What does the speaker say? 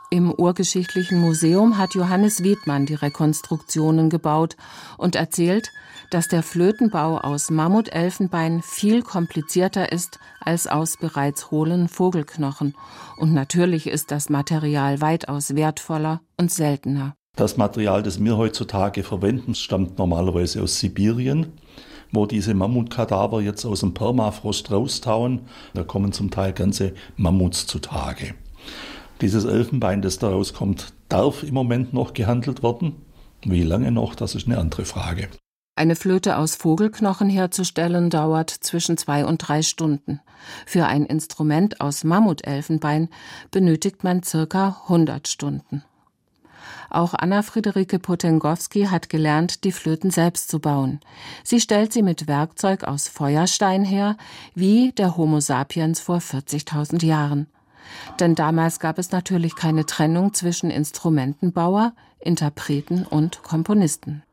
Im Urgeschichtlichen Museum hat Johannes Wiedmann die Rekonstruktionen gebaut und erzählt, dass der Flötenbau aus Mammutelfenbein viel komplizierter ist als aus bereits hohlen Vogelknochen. Und natürlich ist das Material weitaus wertvoller und seltener. Das Material, das wir heutzutage verwenden, stammt normalerweise aus Sibirien, wo diese Mammutkadaver jetzt aus dem Permafrost raustauen. Da kommen zum Teil ganze Mammuts zutage. Dieses Elfenbein, das daraus kommt, darf im Moment noch gehandelt werden. Wie lange noch, das ist eine andere Frage. Eine Flöte aus Vogelknochen herzustellen, dauert zwischen 2 und 3 Stunden. Für ein Instrument aus Mammutelfenbein benötigt man ca. 100 Stunden. Auch Anna-Friederike Potengowski hat gelernt, die Flöten selbst zu bauen. Sie stellt sie mit Werkzeug aus Feuerstein her, wie der Homo sapiens vor 40.000 Jahren. Denn damals gab es natürlich keine Trennung zwischen Instrumentenbauer, Interpreten und Komponisten.